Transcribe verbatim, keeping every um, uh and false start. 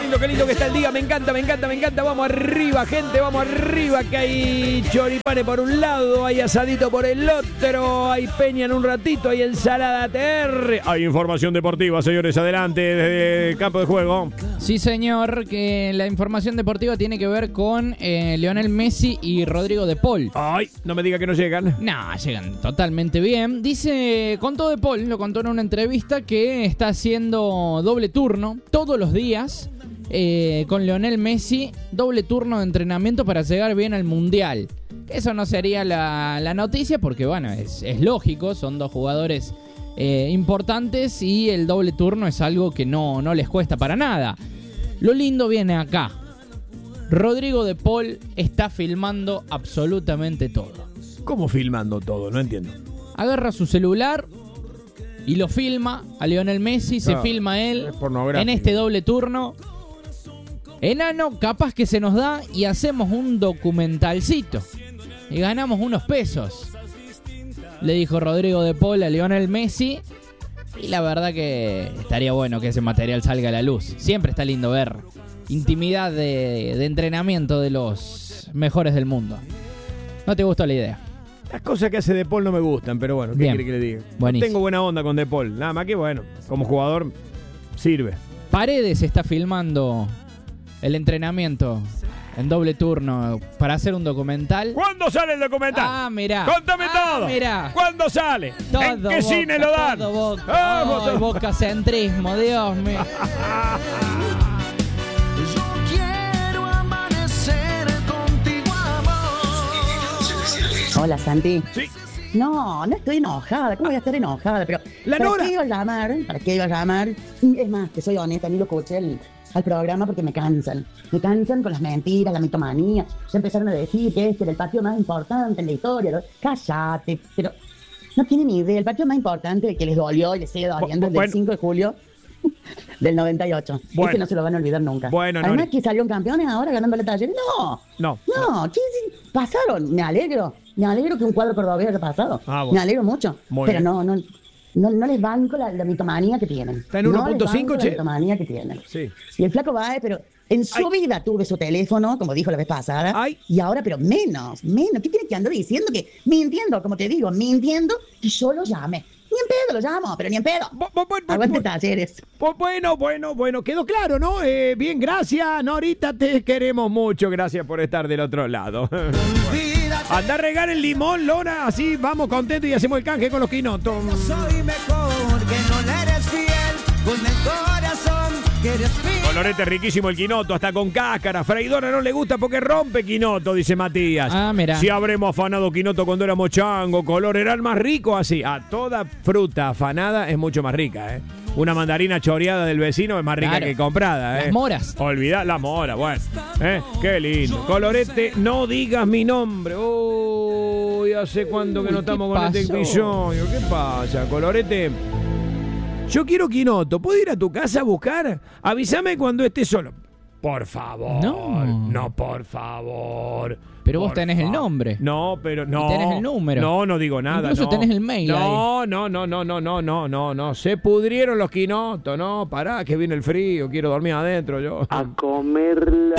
lindo, qué lindo que está el día. Me encanta, me encanta, me encanta. Vamos arriba, gente, vamos arriba. Que hay choripane por un lado, hay asadito por el otro, hay peña en un ratito, hay ensalada T R. Hay información deportiva, señores. Adelante, desde el campo de juego. Sí, señor, que la información deportiva tiene que ver con eh, Lionel Messi y Rodrigo de Paul. Ay, no me diga que no llegan. No, llegan totalmente bien. Dice, contó de Paul, lo contó en una entrevista, que está haciendo doble turno todos los días eh, con Lionel Messi, doble turno de entrenamiento para llegar bien al Mundial. Eso no sería la, la noticia porque, bueno, es, es lógico, son dos jugadores eh, importantes y el doble turno es algo que no, no les cuesta para nada. Lo lindo viene acá. Rodrigo de Paul está filmando absolutamente todo. ¿Cómo filmando todo? No entiendo. Agarra su celular y lo filma a Lionel Messi, se Claro, filma él es pornográfico. en este doble turno. Enano, capaz que se nos da y hacemos un documentalcito y ganamos unos pesos, le dijo Rodrigo de Paul a Lionel Messi. Y la verdad que estaría bueno que ese material salga a la luz. Siempre está lindo ver intimidad de, de entrenamiento de los mejores del mundo. ¿No te gustó la idea? Las cosas que hace De Paul no me gustan, pero bueno, ¿qué Bien. quiere que le diga? Buenísimo. Tengo buena onda con De Paul, nada más que bueno, como jugador sirve. Paredes está filmando el entrenamiento en doble turno para hacer un documental. ¿Cuándo sale el documental? Ah, mirá. Contame Ah, todo. mirá. ¿Cuándo sale? Todo ¿En qué boca, cine lo dan? todo boca. Vamos, Ay, todo. bocacentrismo, Dios mío. Yo quiero amanecer contigo, amor. Hola, Santi. Sí. No, no estoy enojada. ¿Cómo voy a estar enojada? Pero, La ¿para Nora. qué iba a llamar? ¿Para qué iba a llamar? Es más, que soy honesta, ni lo escuché al, al programa porque me cansan. Me cansan con las mentiras, la mitomanía. Ya empezaron a decir que este era el partido más importante en la historia, ¿no? Cállate, pero no tienen ni idea. El partido más importante que les dolió y les sigue doliendo es Bu- del bueno. cinco de julio del noventa y ocho. Bueno. Este no se lo van a olvidar nunca. Bueno, Además Nori. que salieron campeones ahora ganando la Talleres. No, No. no, ¿qué- qué- pasaron, me alegro, me alegro que un cuadro cordobés haya pasado, Ah, bueno. me alegro mucho, Muy pero bien. no, no, no, no les banco la, la mitomanía que tienen. Está en No uno les punto banco cinco, la che. mitomanía que tienen. Sí. Y el flaco va, pero en su Ay. vida tuve su teléfono, como dijo la vez pasada, Ay. y ahora, pero menos, menos, ¿qué tiene que andar diciendo? Que mintiendo, como te digo, mintiendo, que yo lo llame. Ni en pedo lo llamo, pero ni en pedo. Bu- bu- bu- bu- Aguante bu- Talleres. bu- Bueno, bueno, bueno, quedó claro, ¿no? Eh, bien, gracias, Norita, te queremos mucho. Gracias por estar del otro lado. Anda a regar el limón, Lora, así vamos contentos y hacemos el canje con los quinotos. Soy mejor que no le eres fiel con el corazón que eres fiel. Colorete riquísimo el quinoto, hasta con cáscara. Freidora no le gusta porque rompe quinoto, dice Matías. Ah, mirá. Si habremos afanado quinoto cuando éramos chango, color era el más rico así. A toda fruta afanada es mucho más rica, ¿eh? Una mandarina choreada del vecino es más rica Claro. que comprada, ¿eh? Las moras. Olvidá las moras, bueno. ¿Eh? Qué lindo. Colorete, no digas mi nombre. Uy, hace cuánto que no Uy, ¿qué estamos con este pasó? episodio. ¿Qué pasa, Colorete? Yo quiero quinoto. ¿Puedo ir a tu casa a buscar? Avísame cuando esté solo. Por favor. No. No, por favor. Pero vos Por tenés el fa- nombre. No, pero no. Y tenés el número. No, no digo nada. Incluso no. tenés el mail No, no, no, no, no, no, no, no, no. Se pudrieron los quinotos. No, pará, que viene el frío. Quiero dormir adentro yo. A comerla.